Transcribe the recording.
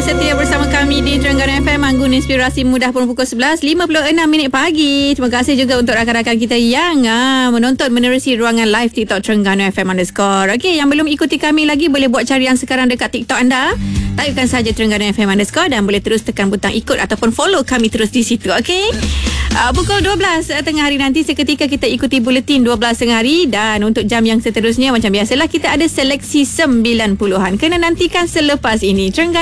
setia bersama kami di Terengganu FM, Anggun Inspirasi Mudah pun pukul 11.56 pagi. Terima kasih juga untuk rakan-rakan kita yang menonton menerusi ruangan live TikTok Terengganu FM _ Okey, yang belum ikuti kami lagi boleh buat carian sekarang dekat TikTok anda. Typekan saja Terengganu FM _ dan boleh terus tekan butang ikut ataupun follow kami terus di situ. Okey. Pukul 12 tengah hari nanti seketika kita ikuti buletin 12 tengah hari, dan untuk jam yang seterusnya macam biasalah kita ada seleksi 90-an. Kena nantikan selepas ini. Terengganu